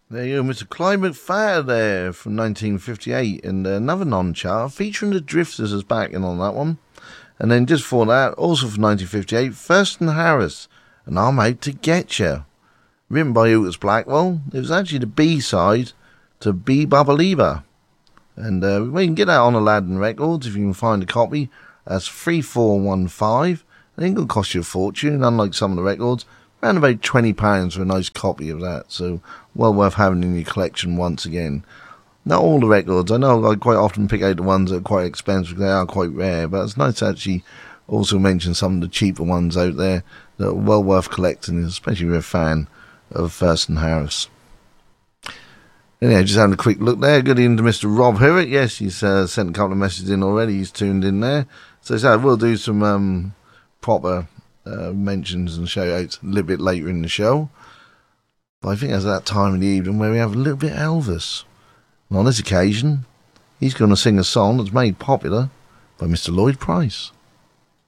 There you go, Mr. Clyde McPhatter there from 1958, and another non-chart featuring the Drifters as backing on that one. And then just before that, also from 1958, Thurston Harris, and I'm Out to Get You. Written by Otis Blackwell. It was actually the B-side to Be Bubba. And we can get that on Aladdin Records if you can find a copy. That's 3415. It ain't going to cost you a fortune, unlike some of the records. Around about £20 for a nice copy of that. So, well worth having in your collection once again. Not all the records. I know I quite often pick out the ones that are quite expensive because they are quite rare. But it's nice to actually also mention some of the cheaper ones out there that are well worth collecting, especially if you're a fan of Thurston Harris. Anyway, just having a quick look there. Good evening to Mr. Rob Herrick. Yes, he's sent a couple of messages in already. He's tuned in there. So we'll do some proper mentions and shout outs a little bit later in the show. But I think it's that time of the evening where we have a little bit of Elvis. And on this occasion, he's going to sing a song that's made popular by Mr. Lloyd Price.